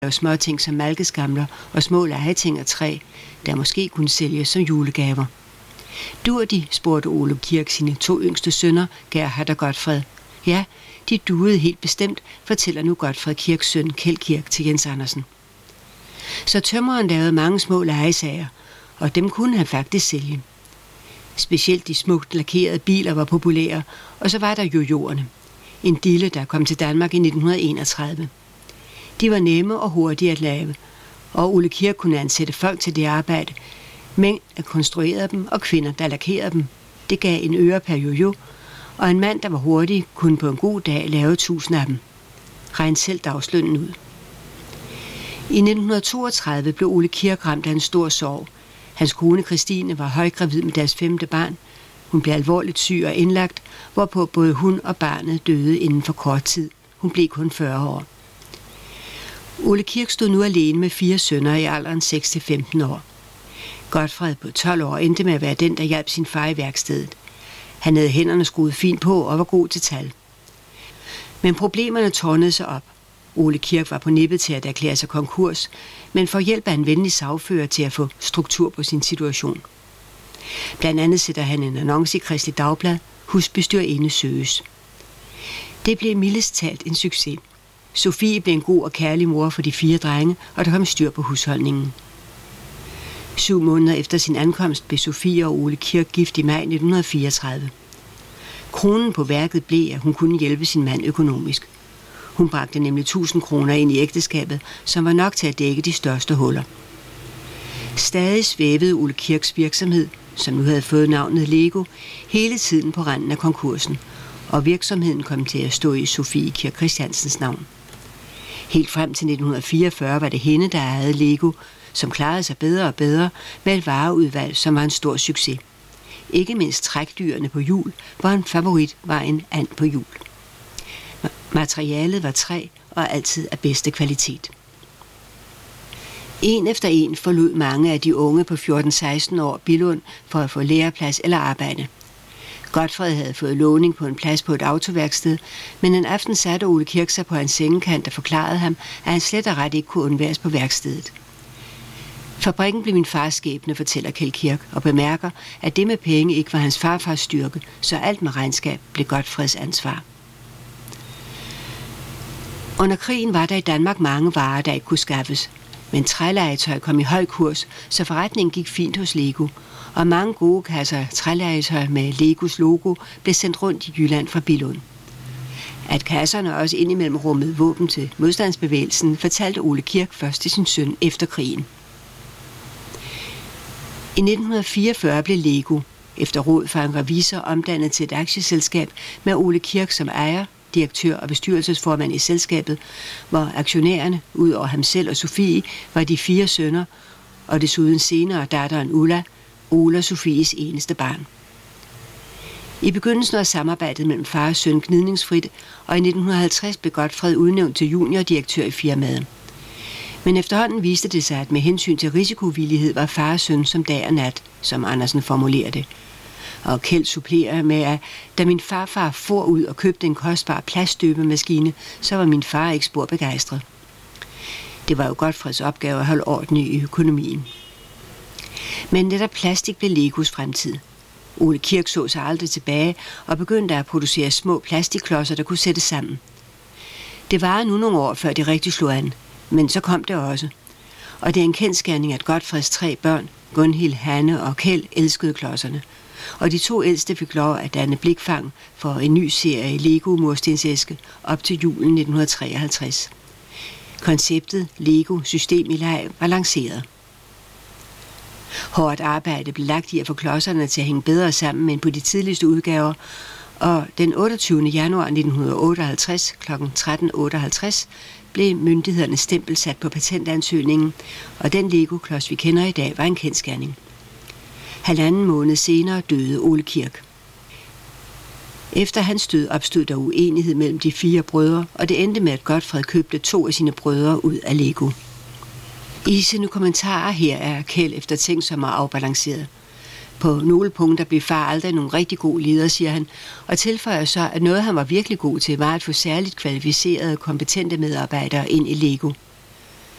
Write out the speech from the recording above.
lave småting som malkeskamler og små legeting af træ, der måske kunne sælges som julegaver. Dur de, spurgte Ole Kirk sine 2 yngste sønner, Gerhard og Godfred. Ja, de duede helt bestemt, fortæller nu Godfred Kirks søn Kjeld Kirk til Jens Andersen. Så tømreren lavede mange små legesager, og dem kunne han faktisk sælge. Specielt de smukt lakerede biler var populære, og så var der jojoerne. En dille, der kom til Danmark i 1931. De var nemme og hurtige at lave, og Ole Kirk kunne ansætte folk til det arbejde. Mænd, der konstruerede dem, og kvinder, der lakerede dem. Det gav en øre per jojo, og en mand, der var hurtig, kunne på en god dag lave 1000 af dem. Regn selv dagslønnen ud. I 1932 blev Ole Kirk ramt af en stor sorg. Hans kone Christine var højgravid med deres 5. barn. Hun blev alvorligt syg og indlagt, hvorpå både hun og barnet døde inden for kort tid. Hun blev kun 40 år. Ole Kirk stod nu alene med 4 sønner i alderen 6-15 år. Godfred på 12 år endte med at være den, der hjalp sin far i værkstedet. Han havde hænderne skruet fint på og var god til tal. Men problemerne tårnede sig op. Ole Kirk var på nippet til at erklære sig konkurs, men får hjælp af en venlig sagfører til at få struktur på sin situation. Blandt andet sætter han en annonce i Kristeligt Dagblad, husbestyrerinde søges. Det blev mildest talt en succes. Sofie blev en god og kærlig mor for de 4 drenge, og der kom styr på husholdningen. 7 måneder efter sin ankomst blev Sofie og Ole Kirk gift i maj 1934. Kronen på værket blev, at hun kunne hjælpe sin mand økonomisk. Hun bragte nemlig 1000 kroner ind i ægteskabet, som var nok til at dække de største huller. Stadig svævede Ole Kirks virksomhed, som nu havde fået navnet Lego, hele tiden på randen af konkursen, og virksomheden kom til at stå i Sofie Kirk Christiansens navn. Helt frem til 1944 var det hende, der ejede Lego, som klarede sig bedre og bedre med et vareudvalg, som var en stor succes. Ikke mindst trækdyrene på hjul, hvor en favorit var en and på hjul. Materialet var træ og altid af bedste kvalitet. En efter en forlod mange af de unge på 14-16 år Billund for at få læreplads eller arbejde. Godfred havde fået låning på en plads på et autoværksted, men en aften satte Ole Kirk sig på hans sengekant og forklarede ham, at han slet og ret ikke kunne undværes på værkstedet. Fabrikken blev min fars skæbne, fortæller Kjeld Kirk, og bemærker, at det med penge ikke var hans farfars styrke, så alt med regnskab blev Godfreds ansvar. Under krigen var der i Danmark mange varer, der ikke kunne skaffes, men trælegetøj kom i høj kurs, så forretningen gik fint hos Lego, og mange gode kasser trælegetøj med Legos logo blev sendt rundt i Jylland fra Billund. At kasserne også indimellem rummede våben til modstandsbevægelsen, fortalte Ole Kirk først til sin søn efter krigen. I 1944 blev Lego, efter råd fra en revisor, omdannet til et aktieselskab med Ole Kirk som ejer, direktør og bestyrelsesformand i selskabet, hvor aktionærerne, ud over ham selv og Sofie, var de 4 sønner, og desuden senere datteren Ulla, Ole og Sofies eneste barn. I begyndelsen var samarbejdet mellem far og søn gnidningsfrit, og i 1950 blev Godfred udnævnt til juniordirektør i firmaet. Men efterhånden viste det sig, at med hensyn til risikovillighed var far og søn som dag og nat, som Andersen formulerer det. Og Kjeld supplerer med, at da min farfar for ud og købte en kostbar plaststøbemaskine, så var min far ikke spor begejstret. Det var jo Godfreds opgave at holde orden i økonomien. Men netop plastik blev Legos fremtid. Ole Kirk så sig aldrig tilbage og begyndte at producere små plastikklodser, der kunne sættes sammen. Det varede nu nogle år, før det rigtig slog an, men så kom det også. Og det er en kendsgerning, at Godfreds 3 børn, Gunhild, Hanne og Kjeld, elskede klodserne. Og de 2 ældste fik lov at danne blikfang for en ny serie Lego murstensæske op til julen 1953. Konceptet Lego System i leg var lanceret. Hårdt arbejde blev lagt i at få klodserne til at hænge bedre sammen end på de tidligste udgaver, og den 28. januar 1958 kl. 13.58 blev myndighedernes stempel sat på patentansøgningen, og den Lego-klods, vi kender i dag, var en kendsgerning. 1,5 måned senere døde Ole Kirk. Efter hans død opstod der uenighed mellem de 4 brødre, og det endte med, at Godfred købte 2 af sine brødre ud af Lego. I sine kommentarer her er Kjeld eftertænksom og afbalanceret. På nogle punkter blev far aldrig nogen rigtig god leder, siger han, og tilføjer så, at noget han var virkelig god til, var at få særligt kvalificerede, kompetente medarbejdere ind i Lego.